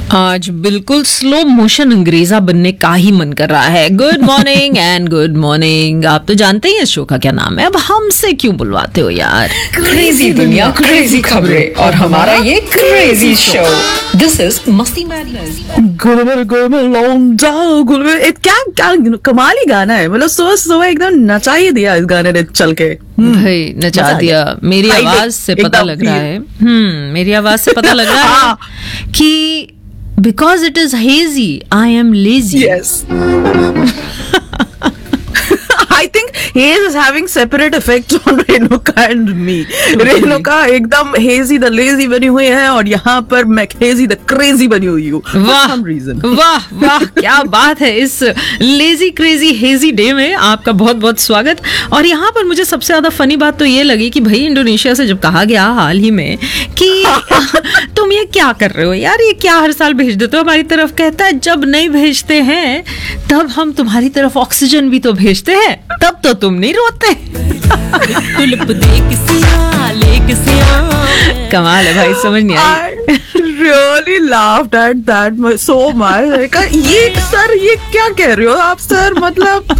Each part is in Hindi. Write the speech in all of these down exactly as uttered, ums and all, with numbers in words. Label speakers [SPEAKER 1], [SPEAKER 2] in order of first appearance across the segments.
[SPEAKER 1] आज बिल्कुल स्लो मोशन अंग्रेजा बनने का ही मन कर रहा है। Good morning and good morning. आप तो जानते हैं इस शो का क्या नाम है, अब हमसे क्यों बुलवाते हो यार।
[SPEAKER 2] क्रेजी दुनिया, क्रेजी खबरें और हमारा ये क्रेजी शो। दिस इज मस्ती मैडनेस।
[SPEAKER 3] गुलबर गुलबर लौंडा गुलबर, ए, क्या क्या कमाली गाना है। मतलब सुबह सुबह एकदम नचा ही दिया इस गाने ने चल के।
[SPEAKER 1] भाई नचा दिया। मेरी
[SPEAKER 3] हाई
[SPEAKER 1] आवाज से
[SPEAKER 3] एकदम
[SPEAKER 1] पता लग रहा है हम्म मेरी आवाज से पता लग रहा है कि because it is hazy I am lazy.
[SPEAKER 3] Yes. I think haze is having separate effects on Renuka and me. Renuka एकदम hazy the lazy बनी हुई है और यहाँ पर मैं hazy the crazy बनी हुई हूँ।
[SPEAKER 1] वाह
[SPEAKER 3] For some reason.
[SPEAKER 1] वाह वाह क्या बात है। इस लेजी क्रेजी हेजी डे में आपका बहुत बहुत स्वागत। और यहाँ पर मुझे सबसे ज्यादा फनी बात तो ये लगी कि भाई इंडोनेशिया से जब कहा गया हाल ही में कि तुम ये क्या कर रहे हो यार, ये क्या हर साल भेज देते हो हमारी तरफ, कहता है जब नहीं भेजते हैं तब हम तुम्हारी तरफ ऑक्सीजन भी तो भेजते हैं, तब तो तुम नहीं रोते। कमाल है भाई, समझ नहीं आई।
[SPEAKER 3] I really laughed at that so much. मैंने कहा, ये सर ये क्या कह रहे हो आप सर, मतलब।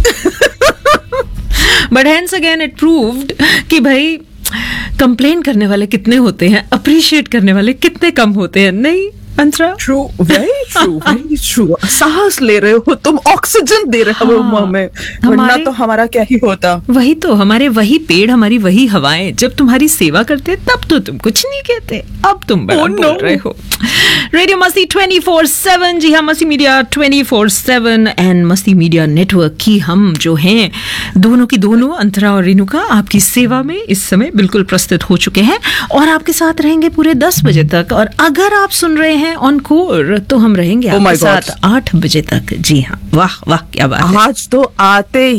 [SPEAKER 1] But hence again it proved कि भाई कंप्लेन करने वाले कितने होते हैं, अप्रिशिएट करने वाले कितने कम होते हैं। नहीं अंतरा?
[SPEAKER 3] True, very true, very true. सांस ले रहे हो तुम, ऑक्सीजन दे रहे हो मुंह में, वरना तो हमारा क्या ही होता।
[SPEAKER 1] वही तो, हमारे वही पेड़, हमारी वही हवाएं जब तुम्हारी सेवा करते तब तो तुम कुछ नहीं कहते, अब तुम बड़ा
[SPEAKER 3] Oh,
[SPEAKER 1] बोल
[SPEAKER 3] no.
[SPEAKER 1] रहे हो। रेडियो मस्ती ट्वेंटी फोर सेवन, जी हाँ, मस्ती media twenty four seven and मस्ती मीडिया नेटवर्क की हम जो हैं दोनों की दोनों, अंतरा और रेनुका, आपकी सेवा में इस समय बिल्कुल प्रस्तुत हो चुके हैं और आपके साथ रहेंगे पूरे दस बजे तक। और अगर आप सुन रहे हैं ऑन कोर तो हम रहेंगे
[SPEAKER 3] Oh my
[SPEAKER 1] आपके
[SPEAKER 3] God.
[SPEAKER 1] साथ आठ बजे तक। जी हाँ, वाह वाह क्या बात है।
[SPEAKER 3] आज तो आते